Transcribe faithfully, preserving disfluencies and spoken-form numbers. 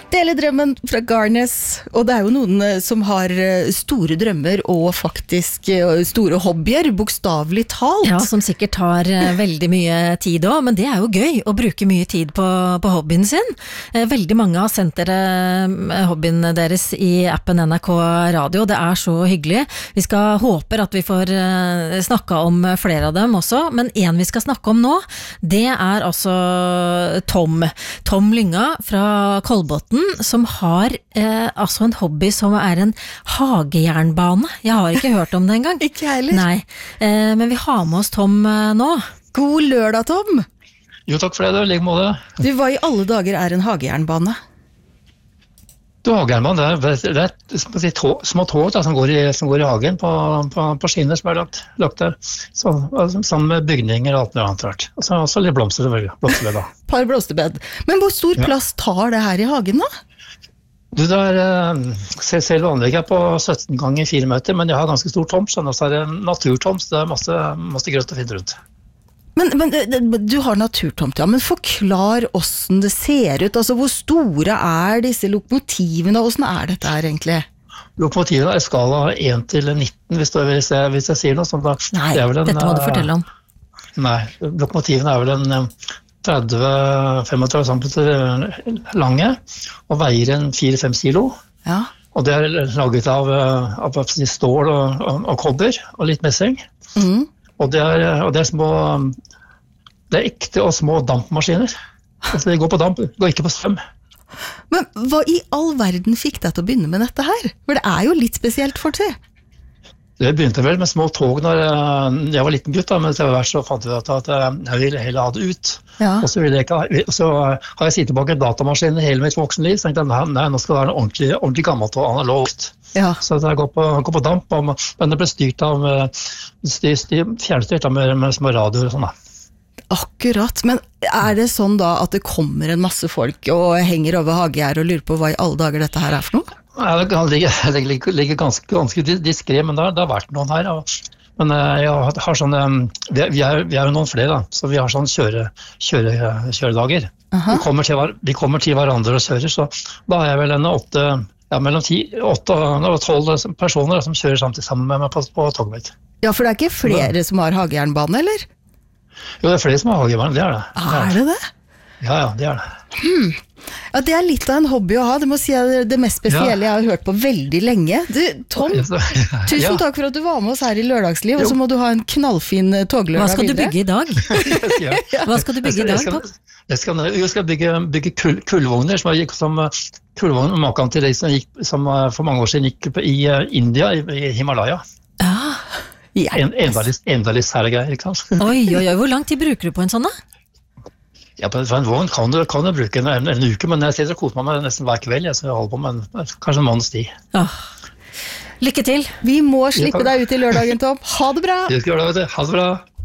Dele drømmen fra Garnes, og det er jo noen som har store drømmer og faktisk store hobbyer, bokstavelig talt. Ja, som sikkert tar veldig mye tid også, men det er jo gøy å bruke mye tid på, på hobbyen sin. Veldig mange har sendt dere hobbyen deres i appen N R K Radio, det er så hyggelig. Vi skal håper at vi får snakke om flere av dem også, men en vi skal snakke om nå, det er altså Tom. Tom Lynga fra Kolbotn, som har eh, altså en hobby som er en hagejernbane. Jeg har ikke hørt om det engang. Ikke heller. Nei, eh, men vi har med oss Tom eh, nå. God lørdag, Tom. Jo, takk for det, det like måte. Du, hva i alle dager er en hagejernbane? Du, hagejernbane, det er, det er si, tog, små tog da, som, går i, som går i hagen på, på, på skinner som er lagt, lagt der. Så, sammen med bygninger og alt mulig annet rart. Og så også litt blomster, blomsterbed da. Par blomsterbed. Men hvor stor plass tar det her i hagen da? Du, det er, selv anlegget er på sytten ganger fire meter, men jeg har ganske stor tomt, så det er en naturtomt, så det er masse, masse grønt å finne rundt. Men, men du har naturtomt, ja, men forklar hvordan det ser ut, altså hvor store er disse lokomotivene, og hvordan er dette her egentlig? Lokomotivene er i skala én til nitten, hvis, det, hvis, jeg, hvis jeg sier noe sånt. Da. Nei, det en, dette må du fortelle om. Nei, lokomotivene er vel en tretti til femogtredve centimeter lange, og veier en fire til fem kilo. Ja. Og det er laget av, av stål og, og, og kobber, og litt messing. Mhm. Og det, er, og det er små, det er ekte og små dampmaskiner. Altså de går på damp, går ikke på strøm. Men hva i all verden fikk deg til å begynne med dette her? For det er jo litt spesielt for seg. Det begynte vel med små tog når jeg var liten gutt, da, men til hvert så fant jeg ut at jeg ville heller ha det ut. Ja. Og så, ville jeg ikke, og så har jeg sittet bak en datamaskin hele mitt voksenliv, så tenkte jeg, nei, nå skal det være noe ordentlig, ordentlig gammelt og analogt. Ja. Så jeg går på, går på damp, men det ble styrt av, styr, styr, fjernstyrt av med, med små radioer og sånn da. Akkurat, men er det sånn da at det kommer en masse folk og henger over hagegjerdet og lurer på hva i alle dager dette her er for noe? Ja, det ligger, det ligger, ligger ganske, ganske diskret, men det har, det har vært noen her. Og, men jeg har sånne, vi er, vi er jo noen flere da, så vi har sånne kjøre, kjøre, kjøredager. Vi kommer, til, vi kommer til hverandre og kjører, så da har jeg vel en åtte, ja, mellom ti, åtte og tolv personer som kjører samtidig sammen med meg på, på toget mitt. Ja, for det er ikke flere som har hagejernbane, eller? Jo, det er flere som har hagejernbane, det er det. Ah, er det det? Ja, ja, det er det. Hmm. Ja, det er litt av en hobby å ha, det må si jeg det mest spesielle ja. Jeg har hørt på veldig lenge. Du, Tom, tusen ja. takk for at du var med oss her i Lørdagsliv, og så må du ha en knallfin toglørdag. Hva skal du bygge i dag? Hva skal du bygge i dag, Tom? Jeg skal, jeg skal bygge, bygge kull, kullvogner som gikk som kullvogner maken til de som, gikk, som for mange år siden gikk i India, i Himalaya. Ah, yes. en, enda, litt, enda litt sære greier, ikke sant? Oi, oi, oi, hvor lang tid bruker du på en sånn da? Ja, på en vogn kan du, kan du bruke en, en, en uke, men jeg sitter og koser meg med nesten hver kveld, jeg, så jeg holder på med en, kanskje en måneds tid. Åh. Lykke til! Vi må slippe deg ut i lørdagen, Tom. Ha det bra! Vi skal gjøre det, vet du. Ha det bra!